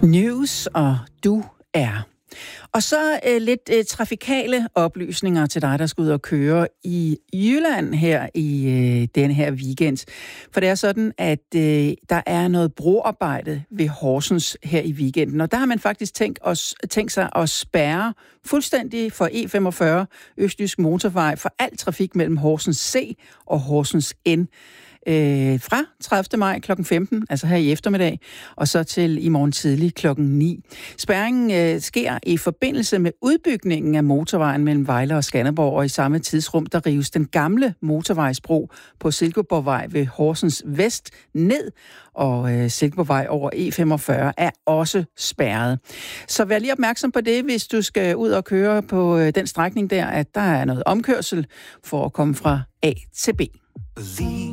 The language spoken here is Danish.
News, og du er. Og så lidt trafikale oplysninger til dig, der skal ud og køre i Jylland her i denne her weekend. For det er sådan, at der er noget broarbejde ved Horsens her i weekenden. Og der har man faktisk tænkt sig at spærre fuldstændig for E45, Østjysk Motorvej, for al trafik mellem Horsens C og Horsens N. Fra 30. maj kl. 15, altså her i eftermiddag, og så til i morgen tidlig kl. 9. Spærringen sker i forbindelse med udbygningen af motorvejen mellem Vejle og Skanderborg, og i samme tidsrum, der rives den gamle motorvejsbro på Silkeborgvej ved Horsens Vest ned, og Silkeborgvej over E45 er også spærret. Så vær lige opmærksom på det, hvis du skal ud og køre på den strækning der, at der er noget omkørsel for at komme fra A til B.